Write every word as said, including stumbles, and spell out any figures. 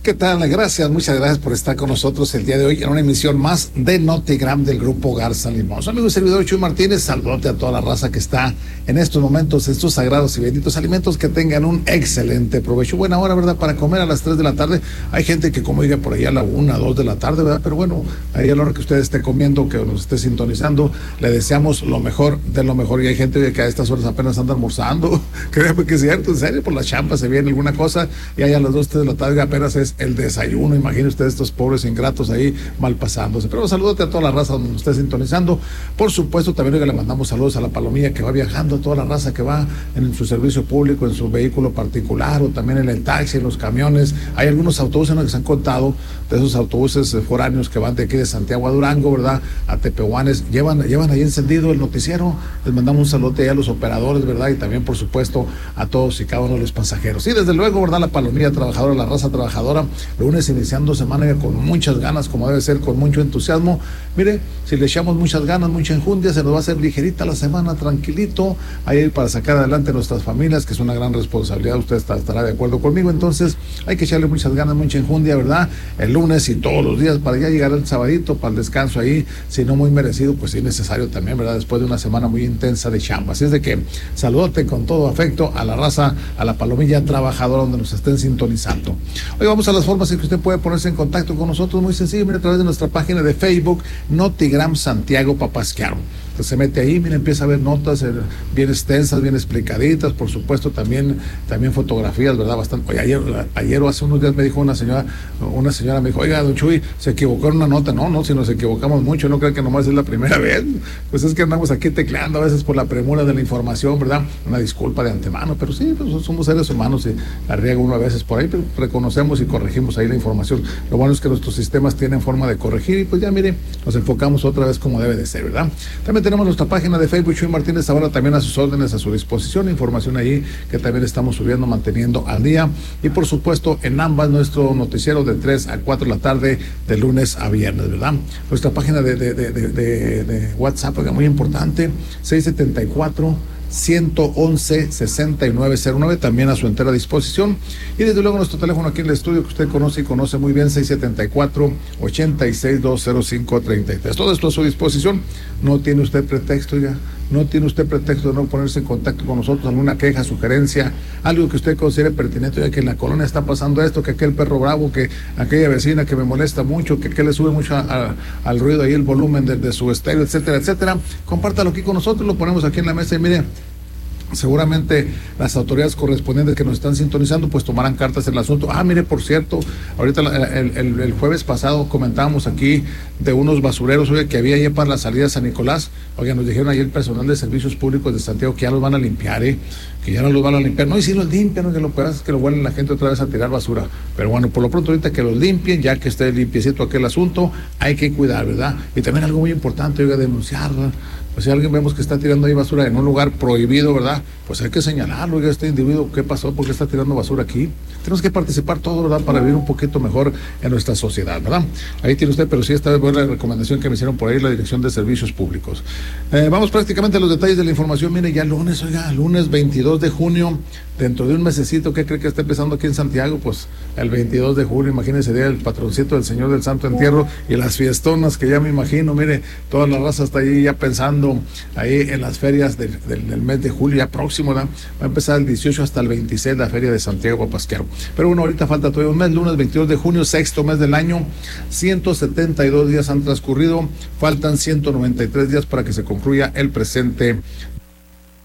¿Qué tal? Gracias, muchas gracias por estar con nosotros el día de hoy en una emisión más de Notigram del Grupo Garza Limón. Su amigo y servidor Chuy Martínez, saludote a toda la raza que está en estos momentos, estos sagrados y benditos alimentos, que tengan un excelente provecho. Buena hora, ¿verdad? Para comer a las tres de la tarde. Hay gente que come por ahí a la una, dos de la tarde, ¿verdad? Pero bueno, ahí a la hora que usted esté comiendo, que nos esté sintonizando, le deseamos lo mejor de lo mejor. Y hay gente que a estas horas apenas anda almorzando. Créame que es cierto, en serio, por la champa se viene alguna cosa y ahí a las dos, tres de la tarde apenas es el desayuno. Imagine usted estos pobres ingratos ahí mal pasándose. Pero salúdate a toda la raza donde nos esté sintonizando. Por supuesto, también le mandamos saludos a la palomilla que va viajando, a toda la raza que va en su servicio público, en su vehículo particular o también en el taxi, en los camiones. Hay algunos autobuses en los que se han contado de esos autobuses foráneos que van de aquí de Santiago a Durango, ¿verdad? A Tepehuanes. Llevan, llevan ahí encendido el noticiero. Les mandamos un saludo a los operadores, ¿verdad? Y también, por supuesto, a todos y cada uno de los pasajeros. Y desde luego, ¿verdad? La palomilla trabajadora, la raza trabajadora, lunes iniciando semana con muchas ganas, como debe ser, con mucho entusiasmo. Mire, si le echamos muchas ganas, mucha enjundia, se nos va a hacer ligerita la semana, tranquilito, ahí para sacar adelante nuestras familias, que es una gran responsabilidad. Usted está, estará de acuerdo conmigo. Entonces, hay que echarle muchas ganas, mucha enjundia, ¿verdad? El lunes y todos los días, para ya llegar el sabadito, para el descanso ahí, si no muy merecido, pues sí necesario también, ¿verdad? Después de una semana muy intensa de chamba. Así es de que saludote con todo afecto a la raza, a la palomilla trabajadora donde nos estén sintonizando. Hoy vamos a las formas en que usted puede ponerse en contacto con nosotros, muy sencillo, mire, a través de nuestra página de Facebook, Notigram Santiago Papasquiaro. Entonces se mete ahí, mira, empieza a ver notas eh, bien extensas, bien explicaditas, por supuesto también, también fotografías, ¿verdad? Bastante. Oye, ayer, ayer o hace unos días me dijo una señora, una señora me dijo, oiga, don Chuy, se equivocó en una nota. No, no, si nos equivocamos mucho, no creo que nomás es la primera vez. Pues es que andamos aquí tecleando a veces por la premura de la información, ¿verdad? Una disculpa de antemano, pero sí, pues somos seres humanos y la riega uno a veces por ahí, pero reconocemos y corregimos ahí la información. Lo bueno es que nuestros sistemas tienen forma de corregir y pues ya, mire, nos enfocamos otra vez como debe de ser, ¿verdad? También tenemos nuestra página de Facebook, Chuy Martínez, ahora también a sus órdenes, a su disposición, información ahí que también estamos subiendo, manteniendo al día. Y por supuesto, en ambas, nuestro noticiero de tres a cuatro de la tarde, de lunes a viernes, ¿verdad? Nuestra página de, de, de, de, de, de WhatsApp, muy importante, seis siete cuatro, uno uno uno, seis nueve cero nueve, también a su entera disposición. Y desde luego nuestro teléfono aquí en el estudio, que usted conoce y conoce muy bien, seis siete cuatro, ocho seis dos cero cinco tres tres. Todo esto a su disposición. No tiene usted pretexto, ya. No tiene usted pretexto de no ponerse en contacto con nosotros, alguna queja, sugerencia, algo que usted considere pertinente, ya que en la colonia está pasando esto, que aquel perro bravo, que aquella vecina que me molesta mucho, que aquel le sube mucho a, a, al ruido ahí, el volumen de, de su estéreo, etcétera, etcétera. Compártalo aquí con nosotros, lo ponemos aquí en la mesa y mire, seguramente las autoridades correspondientes que nos están sintonizando pues tomarán cartas en el asunto. Ah, mire, por cierto, ahorita el, el, el jueves pasado comentábamos aquí de unos basureros, oye, que había allá para la salida de San Nicolás. Oiga, nos dijeron ahí el personal de servicios públicos de Santiago que ya los van a limpiar, ¿eh? que ya no los van a limpiar. No, y si los limpian, que lo que pasa es que lo vuelven la gente otra vez a tirar basura. Pero bueno, por lo pronto ahorita que los limpien, ya que esté limpiecito aquel asunto, hay que cuidar, ¿verdad? Y también algo muy importante, oiga, denunciarla. Pues si alguien vemos que está tirando ahí basura en un lugar prohibido, ¿verdad? Pues hay que señalarlo, oiga, este individuo, ¿qué pasó? ¿Por qué está tirando basura aquí? Tenemos que participar todos, ¿verdad? Para vivir un poquito mejor en nuestra sociedad, ¿verdad? Ahí tiene usted, pero sí, esta vez buena recomendación que me hicieron por ahí la Dirección de Servicios Públicos. Eh, vamos prácticamente a los detalles de la información. Mire, ya lunes, oiga, lunes veintidós de junio, dentro de un mesecito, ¿qué cree que está empezando aquí en Santiago? Pues el veintidós de junio, imagínense, día del patroncito del Señor del Santo Entierro y las fiestonas que ya me imagino, mire, toda la raza está ahí ya pensando ahí en las ferias de, de, del mes de julio, ya próximo, ¿verdad? Va a empezar el dieciocho hasta el veintiséis la feria de Santiago Papasquiaro. Pero bueno, ahorita falta todavía un mes, lunes veintidós de junio, sexto mes del año, ciento setenta y dos días han transcurrido, faltan ciento noventa y tres días para que se concluya el presente